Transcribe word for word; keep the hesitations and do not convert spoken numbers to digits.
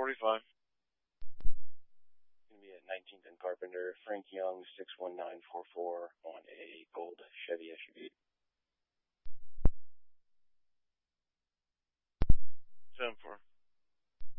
forty-five. Going to be at nineteenth and Carpenter. Frank Young, six one nine four four on a gold Chevy S U V.